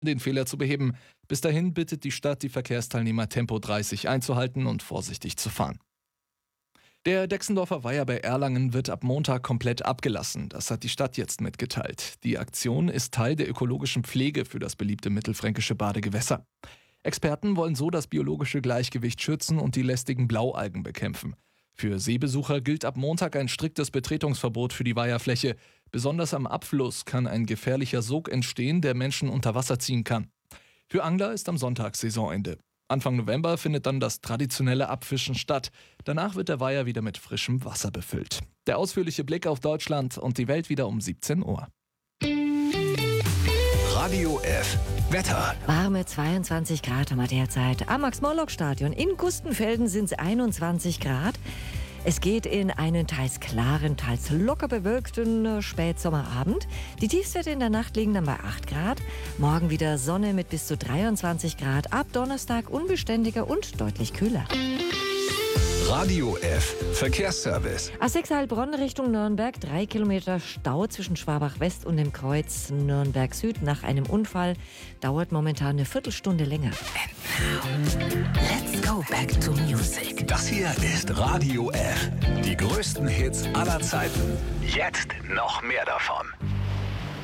den Fehler zu beheben. Bis dahin bittet die Stadt die Verkehrsteilnehmer, Tempo 30 einzuhalten und vorsichtig zu fahren. Der Dexendorfer Weiher bei Erlangen wird ab Montag komplett abgelassen. Das hat die Stadt jetzt mitgeteilt. Die Aktion ist Teil der ökologischen Pflege für das beliebte mittelfränkische Badegewässer. Experten wollen so das biologische Gleichgewicht schützen und die lästigen Blaualgen bekämpfen. Für Seebesucher gilt ab Montag ein striktes Betretungsverbot für die Weiherfläche. Besonders am Abfluss kann ein gefährlicher Sog entstehen, der Menschen unter Wasser ziehen kann. Für Angler ist am Sonntag Saisonende. Anfang November findet dann das traditionelle Abfischen statt. Danach wird der Weiher wieder mit frischem Wasser befüllt. Der ausführliche Blick auf Deutschland und die Welt wieder um 17 Uhr. Radio F. Wetter. Warme 22 Grad haben wir derzeit. Am Max-Morlock-Stadion in Gustenfelden sind es 21 Grad. Es geht in einen teils klaren, teils locker bewölkten Spätsommerabend. Die Tiefstwerte in der Nacht liegen dann bei 8 Grad. Morgen wieder Sonne mit bis zu 23 Grad. Ab Donnerstag unbeständiger und deutlich kühler. Radio F. Verkehrsservice. A6 Heilbronn Richtung Nürnberg. 3 Kilometer Stau zwischen Schwabach West und dem Kreuz Nürnberg Süd. Nach einem Unfall dauert momentan eine Viertelstunde länger. Let's go back to music. Das hier ist Radio F. Die größten Hits aller Zeiten. Jetzt noch mehr davon.